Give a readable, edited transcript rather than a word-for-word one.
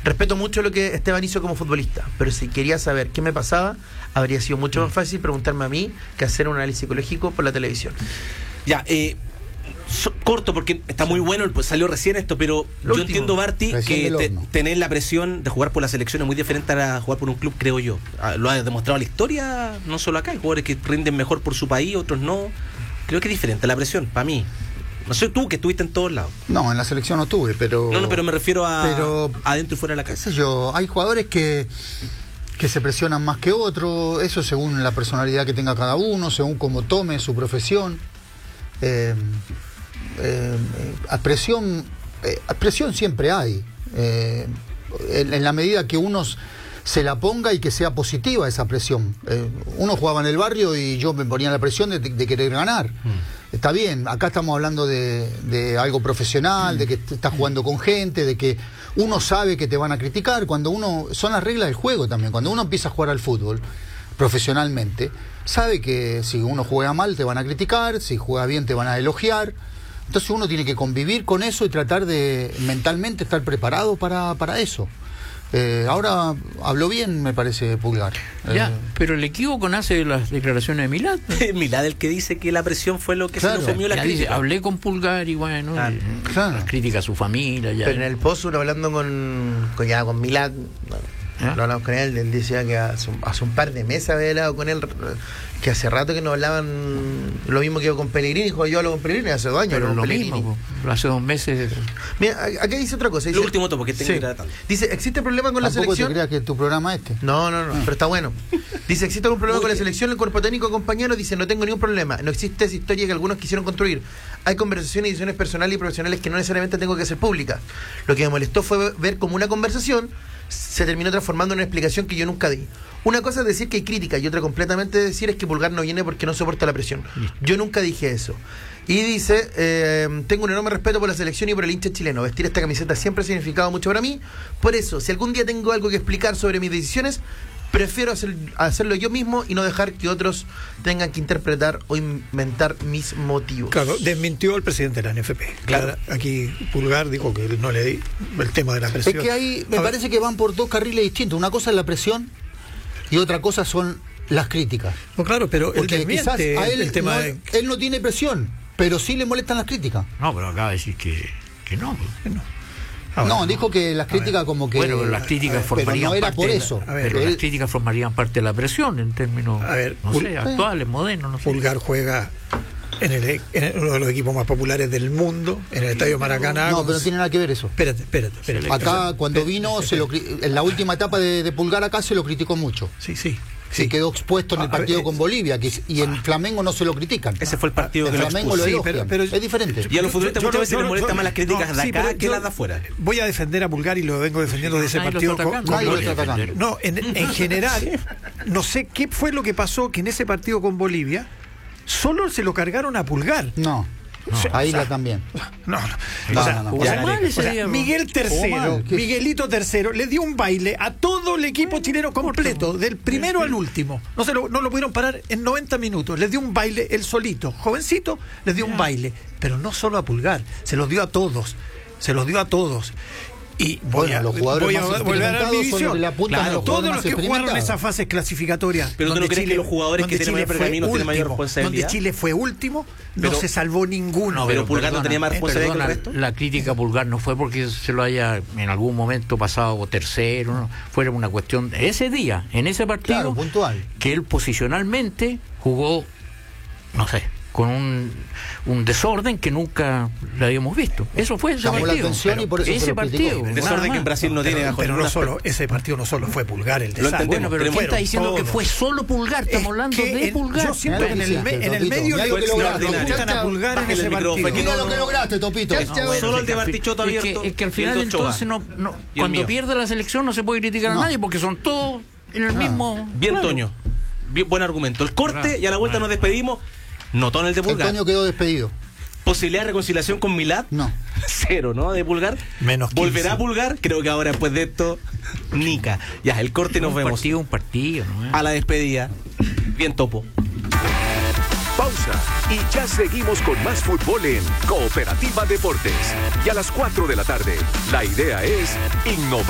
Respeto mucho lo que Esteban hizo como futbolista, pero si quería saber qué me pasaba, habría sido mucho más fácil preguntarme a mí que hacer un análisis psicológico por la televisión. Ya, corto porque está muy bueno, pues salió recién esto, pero yo entiendo, Barty, que tener la presión de jugar por la selección es muy diferente a jugar por un club, creo yo. Lo ha demostrado la historia, no solo acá, hay jugadores que rinden mejor por su país, otros no. Creo que es diferente la presión, para mí. No sé tú, que estuviste en todos lados. No, en la selección no tuve, pero... No, pero me refiero a adentro y fuera de la casa. Qué sé yo, hay jugadores que se presionan más que otros, eso según la personalidad que tenga cada uno, según cómo tome su profesión. Presión siempre hay, en la medida que uno se la ponga y que sea positiva esa presión. Uno jugaba en el barrio y yo me ponía la presión de querer ganar. Está bien, acá estamos hablando de algo profesional, de que estás jugando con gente, de que uno sabe que te van a criticar, son las reglas del juego también. Cuando uno empieza a jugar al fútbol profesionalmente, sabe que si uno juega mal te van a criticar, si juega bien te van a elogiar. Entonces uno tiene que convivir con eso y tratar de mentalmente estar preparado para eso. Ahora habló bien, me parece, Pulgar. Pero el equívoco nace de las declaraciones de Milad. Milad el que dice que la presión fue lo que se nos comió la crítica. Dice, hablé con Pulgar y bueno, las críticas a su familia. Ya. Pero en el post, uno hablando con Milad, lo hablamos con él decía que hace un par de meses había hablado con él, que hace rato que no hablaban lo mismo que yo con Pellegrini. Dijo, yo hablo con Pellegrini hace 2 años. Pero lo mismo, hace 2 meses. Mira, acá dice otra cosa. Dice, lo último porque tengo que ir a tanto. Dice, ¿existe problema con la selección? ¿Tampoco te creas que es tu programa este? No, pero está bueno. Dice, ¿existe algún problema con la selección? El cuerpo técnico compañero dice, no tengo ningún problema. No existe esa historia que algunos quisieron construir. Hay conversaciones y decisiones personales y profesionales que no necesariamente tengo que hacer públicas. Lo que me molestó fue ver como una conversación se terminó transformando en una explicación que yo nunca di. Una cosa es decir que hay crítica y otra completamente decir es que Pulgar no viene porque no soporta la presión. Yo nunca dije eso. Y dice, tengo un enorme respeto por la selección y por el hincha chileno. Vestir esta camiseta siempre ha significado mucho para mí. Por eso, si algún día tengo algo que explicar sobre mis decisiones, prefiero hacerlo yo mismo y no dejar que otros tengan que interpretar o inventar mis motivos. Claro, desmintió el presidente de la NFP. Claro. Aquí Pulgar dijo que no le di el tema de la presión. Es que ahí me parece que van por 2 carriles distintos. Una cosa es la presión y otra cosa son las críticas. No, claro, pero porque él desmiente a él, el tema él no tiene presión, pero sí le molestan las críticas. No, pero acaba de decir que no. No, dijo que las críticas como que... Bueno, pero las críticas formarían no era parte por eso. Las críticas formarían parte de la presión en términos, actuales, modernos. No sé. Pulgar juega en uno de los equipos más populares del mundo, en el Estadio Maracaná. No, pero no tiene nada que ver eso. Espérate. Acá, cuando vino, en la última etapa de Pulgar acá se lo criticó mucho. Sí. Quedó expuesto en el partido con Bolivia, y en Flamengo no se lo critican. Ese fue el partido que Flamengo lo elogian, pero es diferente. Y a los futbolistas muchas veces les molestan más las críticas de acá que las de afuera. Voy a defender a Pulgar y lo vengo defendiendo de ese partido. No, en general, no sé qué fue lo que pasó, que en ese partido con Bolivia solo se lo cargaron a Pulgar. No. A Isla también. No. Miguel III, Miguelito III, le dio un baile a todo el equipo chileno completo, del primero al último. No lo pudieron parar en 90 minutos. Les dio un baile él solito. Jovencito, les dio un baile. Pero no solo a Pulgar, se los dio a todos. Y los jugadores más experimentados son la punta de los todos los que jugaron esas fases clasificatorias. Pero tú no crees que los jugadores que tienen mayor pergamino tienen mayor responsabilidad. Donde Chile fue último, no se salvó ninguno. Pero Pulgar no tenía más responsabilidad que el resto. La crítica a Pulgar no fue porque se lo haya en algún momento pasado tercero, no. Fue una cuestión de ese día, en ese partido, puntual, que él posicionalmente jugó, no sé, con un desorden que nunca lo habíamos visto. Eso fue ese partido. Y por eso ese partido. Desorden que en Brasil no tiene. Pero no solo, ese partido no solo fue Pulgar el desastre. Bueno, pero ¿quién está diciendo que fue solo Pulgar? Estamos hablando de Pulgar. Yo siento que en el medio le gustan a Pulgar en ese partido. Mira lo que lograste, Topito. Solo el de Bartichotto abierto. Es que al final entonces cuando pierde la selección no se puede criticar a nadie porque son todos en el mismo. Bien, Toño. Buen argumento. El corte y a la vuelta nos despedimos. Notó en el de Pulgar. Antonio quedó despedido. ¿Posibilidad de reconciliación con Milad? No. 0, ¿no? De Pulgar. Menos 15. ¿Volverá a Pulgar? Creo que ahora después de esto, nica. Ya, el corte nos vemos. Un partido, ¿no? A la despedida. Bien, Topo. Pausa y ya seguimos con más fútbol en Cooperativa Deportes. Y a las 4 de la tarde, la idea es innovar.